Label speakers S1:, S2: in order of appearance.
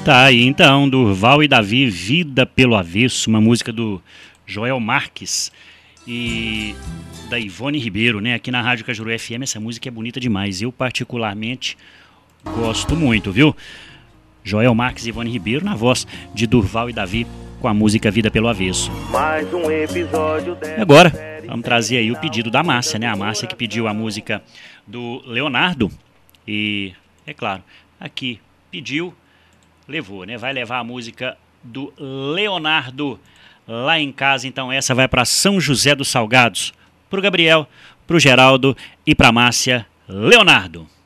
S1: Tá aí então, Durval e Davi, Vida pelo Avesso, uma música do Joel Marques e da Ivone Ribeiro, né? Aqui na Rádio Cajuru FM, essa música é bonita demais. Eu particularmente gosto muito, viu? Joel Marques e Ivone Ribeiro na voz de Durval e Davi com a música Vida pelo Avesso.
S2: Mais um episódio
S1: e agora, vamos trazer aí o pedido da Márcia, né? A Márcia que pediu a música do Leonardo e, é claro, aqui pediu, levou, né? Vai levar a música do Leonardo lá em casa. Então essa vai para São José dos Salgados, pro Gabriel, pro Geraldo e pra Márcia. Leonardo.